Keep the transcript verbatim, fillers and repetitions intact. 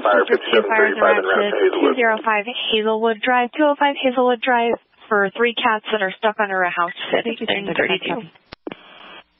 Fire fifty-seven thirty-five in route to Hazelwood. two oh five Hazelwood Drive, two oh five Hazelwood Drive for three cats that are stuck under a house sitting thirty-two.